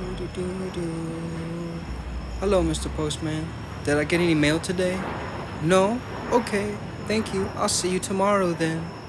Hello, Mr. Postman. Did I get any mail today? No? Okay, thank you. I'll see you tomorrow then.